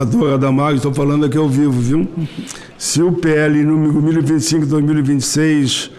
Senadora Damares, estou falando aqui ao vivo, viu? Se o PL número 1025-2026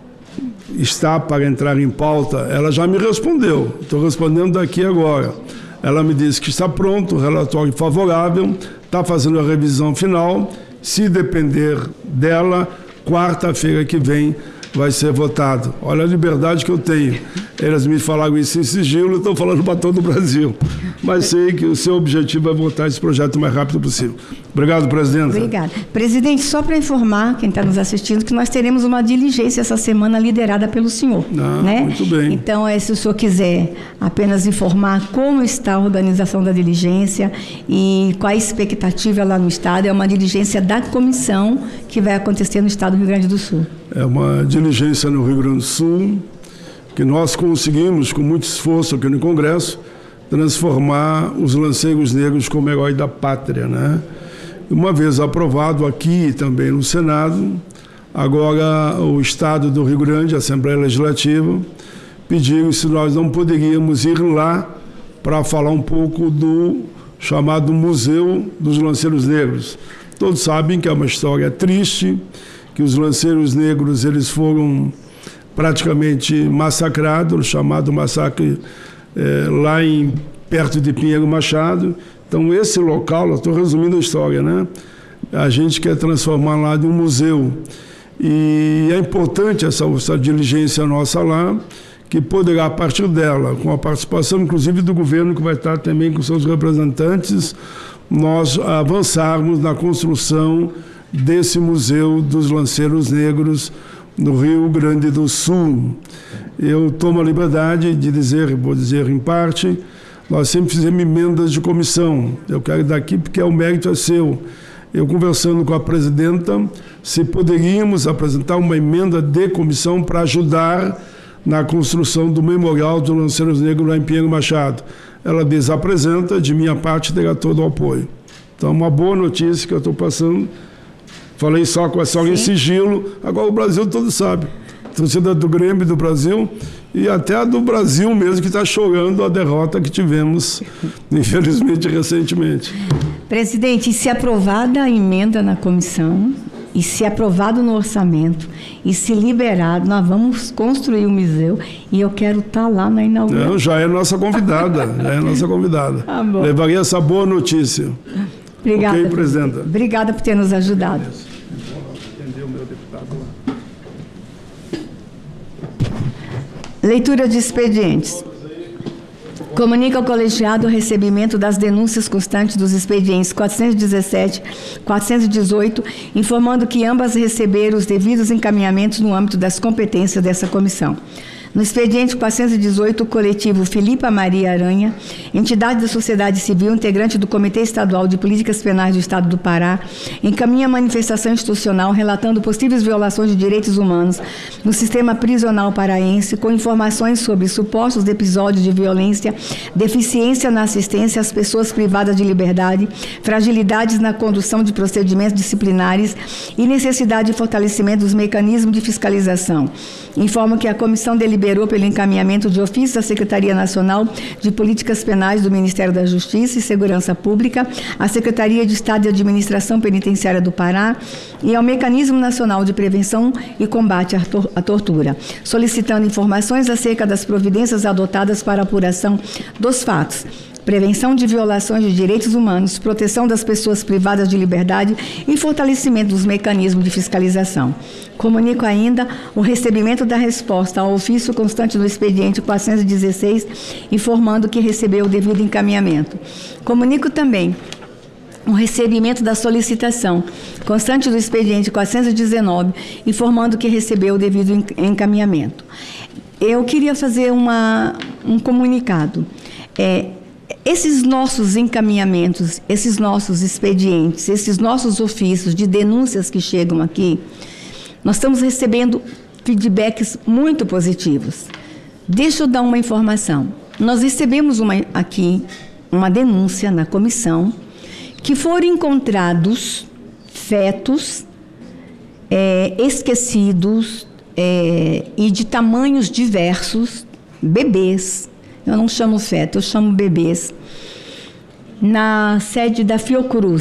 está para entrar em pauta, ela já me respondeu. Estou respondendo daqui agora. Ela me disse que está pronto, o relatório favorável, está fazendo a revisão final. Se depender dela, quarta-feira que vem vai ser votado. Olha a liberdade que eu tenho. Eles me falaram isso em sigilo, eu estou falando para todo o Brasil. Mas sei que o seu objetivo é votar esse projeto o mais rápido possível. Obrigado, presidente. Obrigada. Presidente, só para informar quem está nos assistindo que nós teremos uma diligência essa semana liderada pelo senhor. Né? Muito bem. Então, se o senhor quiser apenas informar como está a organização da diligência e qual a expectativa lá no Estado, é uma diligência da comissão que vai acontecer no Estado do Rio Grande do Sul. É uma diligência no Rio Grande do Sul que nós conseguimos, com muito esforço aqui no Congresso, transformar os lanceiros negros como herói da pátria, né? Uma vez aprovado aqui também no Senado, agora o Estado do Rio Grande, a Assembleia Legislativa, pediu se nós não poderíamos ir lá para falar um pouco do chamado Museu dos Lanceiros Negros. Todos sabem que é uma história triste, que os lanceiros negros eles foram praticamente massacrados, o chamado massacre lá perto de Pinheiro Machado. Então, esse local, eu estou resumindo a história, né? A gente quer transformar lá em um museu. E é importante essa diligência nossa lá, que poderá, a partir dela, com a participação, inclusive, do governo, que vai estar também com seus representantes, nós avançarmos na construção desse Museu dos Lanceiros Negros no Rio Grande do Sul. Eu tomo a liberdade de dizer, vou dizer em parte, nós sempre fizemos emendas de comissão. Eu quero daqui porque o mérito é seu. Eu conversando com a presidenta, se poderíamos apresentar uma emenda de comissão para ajudar na construção do Memorial dos Lanceiros Negros lá em Pinheiro Machado. Ela desapresenta, de minha parte terá todo o apoio. Então, uma boa notícia que eu estou passando. Falei só com a senhora em sigilo, agora o Brasil todo sabe. Torcida do Grêmio do Brasil e até a do Brasil mesmo, que está chorando a derrota que tivemos, infelizmente, recentemente. Presidente, se aprovada a emenda na comissão, e se aprovado no orçamento, e se liberado, nós vamos construir o museu, e eu quero estar lá na inauguração. Já é nossa convidada, Tá bom. Levaria essa boa notícia. Obrigada. Ok, presidenta. Obrigada por ter nos ajudado. Entendeu, meu deputado lá. Leitura de expedientes. Comunica ao colegiado o recebimento das denúncias constantes dos expedientes 417 e 418, informando que ambas receberam os devidos encaminhamentos no âmbito das competências dessa comissão. No expediente 418, o coletivo Filipa Maria Aranha, entidade da sociedade civil, integrante do Comitê Estadual de Políticas Penais do Estado do Pará, encaminha manifestação institucional relatando possíveis violações de direitos humanos no sistema prisional paraense, com informações sobre supostos episódios de violência, deficiência na assistência às pessoas privadas de liberdade, fragilidades na condução de procedimentos disciplinares e necessidade de fortalecimento dos mecanismos de fiscalização. Informa que a comissão deliberou pelo encaminhamento de ofício da Secretaria Nacional de Políticas Penais do Ministério da Justiça e Segurança Pública, à Secretaria de Estado de Administração Penitenciária do Pará e ao Mecanismo Nacional de Prevenção e Combate à Tortura, solicitando informações acerca das providências adotadas para a apuração dos fatos, prevenção de violações de direitos humanos, proteção das pessoas privadas de liberdade e fortalecimento dos mecanismos de fiscalização. Comunico ainda o recebimento da resposta ao ofício constante do expediente 416, informando que recebeu o devido encaminhamento. Comunico também o recebimento da solicitação constante do expediente 419, informando que recebeu o devido encaminhamento. Eu queria fazer um comunicado. Esses nossos encaminhamentos, esses nossos expedientes, esses nossos ofícios de denúncias que chegam aqui, nós estamos recebendo feedbacks muito positivos. Deixa eu dar uma informação. Nós recebemos aqui uma denúncia na comissão que foram encontrados fetos esquecidos e de tamanhos diversos, bebês. Eu não chamo feto, eu chamo bebês, na sede da Fiocruz.